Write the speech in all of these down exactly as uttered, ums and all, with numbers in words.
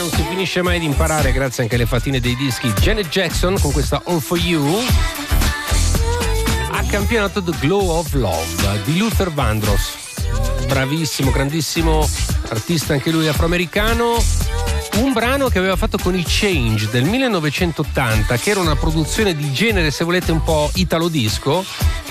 Non si finisce mai di imparare grazie anche alle fatine dei dischi. Janet Jackson con questa All For You ha campionato The Glow of Love di Luther Vandross, bravissimo, grandissimo artista anche lui afroamericano. Un brano che aveva fatto con i Change del millenovecentottanta, che era una produzione di genere, se volete, un po' italo disco,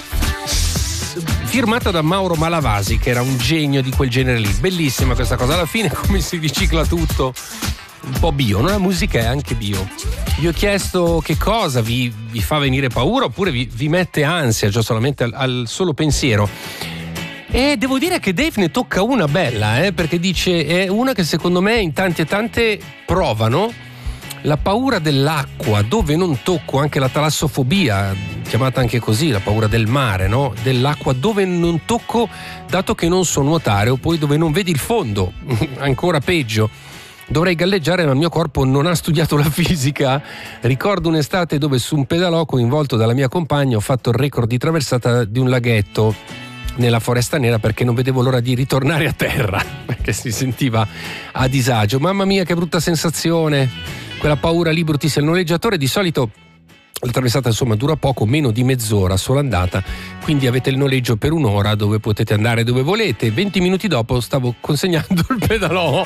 firmata da Mauro Malavasi, che era un genio di quel genere lì. Bellissima questa cosa, alla fine come si ricicla tutto, un po' bio, no? La musica è anche bio. Vi ho chiesto che cosa vi, vi fa venire paura oppure vi, vi mette ansia già solamente al, al solo pensiero. E devo dire che Dave ne tocca una bella, eh, perché dice è una che secondo me in tanti e tante provano la paura dell'acqua, dove non tocco, anche la talassofobia, chiamata anche così, la paura del mare, no? Dell'acqua dove non tocco, dato che non so nuotare, o poi dove non vedi il fondo, ancora peggio. Dovrei galleggiare, ma il mio corpo non ha studiato la fisica. Ricordo un'estate dove su un pedalò coinvolto dalla mia compagna ho fatto il record di traversata di un laghetto nella Foresta Nera, perché non vedevo l'ora di ritornare a terra, perché si sentiva a disagio. Mamma mia, che brutta sensazione, quella paura lì bruttissima. Il noleggiatore di solito, la traversata insomma dura poco, meno di mezz'ora solo andata, quindi avete il noleggio per un'ora dove potete andare dove volete. Venti minuti dopo stavo consegnando il pedalò,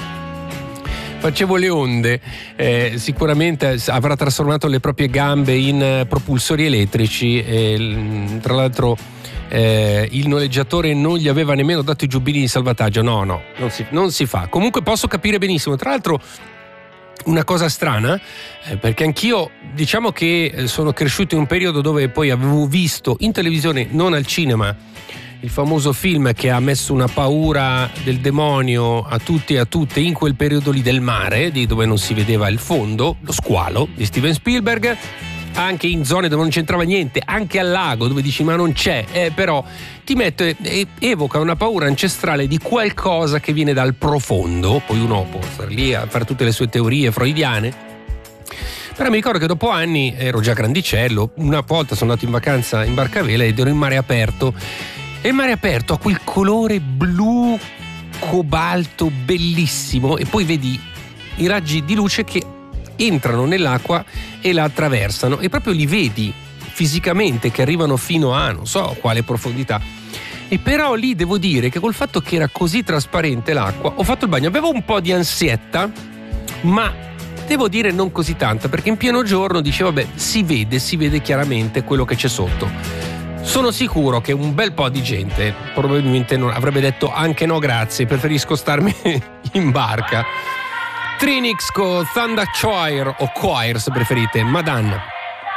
facevo le onde, eh, sicuramente avrà trasformato le proprie gambe in propulsori elettrici e tra l'altro eh, il noleggiatore non gli aveva nemmeno dato i giubbini di salvataggio. No, no, non si, non si fa. Comunque posso capire benissimo. Tra l'altro una cosa strana, eh, perché anch'io diciamo che sono cresciuto in un periodo dove poi avevo visto in televisione, non al cinema, il famoso film che ha messo una paura del demonio a tutti e a tutte in quel periodo lì del mare, di dove non si vedeva il fondo, Lo squalo di Steven Spielberg, anche in zone dove non c'entrava niente, anche al lago dove dici ma non c'è, eh, però ti mette, eh, evoca una paura ancestrale di qualcosa che viene dal profondo. Poi uno può stare lì a fare tutte le sue teorie freudiane, però mi ricordo che dopo anni ero già grandicello, una volta sono andato in vacanza in barcavela ed ero in mare aperto, e il mare aperto ha quel colore blu cobalto bellissimo, e poi vedi i raggi di luce che entrano nell'acqua e la attraversano, e proprio li vedi fisicamente che arrivano fino a non so quale profondità. E però lì devo dire che col fatto che era così trasparente l'acqua, ho fatto il bagno, avevo un po' di ansietta, ma devo dire non così tanta, perché in pieno giorno dicevo vabbè, si vede, si vede chiaramente quello che c'è sotto. Sono sicuro che un bel po' di gente probabilmente non avrebbe detto anche no grazie, preferisco starmi in barca. Trinix con Thunder Choir, o Choir se preferite, Madonna.